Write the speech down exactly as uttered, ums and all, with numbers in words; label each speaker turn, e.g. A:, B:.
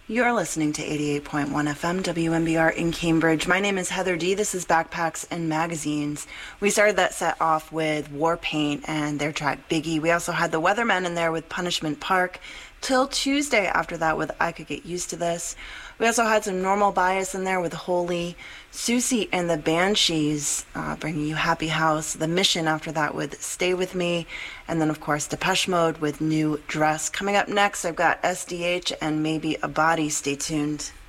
A: You're listening to eighty-eight point one F M W M B R in Cambridge. My name is Heather D. This is Backpacks and Magazines. We started that set off with Warpaint and their track Biggie. We also had the Weathermen in there with Punishment Park. Till Tuesday after that with I Could Get Used to This. We also had some Normal Bias in there with Holy. Susie and the Banshees uh, bringing you Happy House. The Mission after that with Stay With Me. And then, of course, Depeche Mode with New Dress. Coming up next, I've got S D H and Maybe a Body. Stay tuned.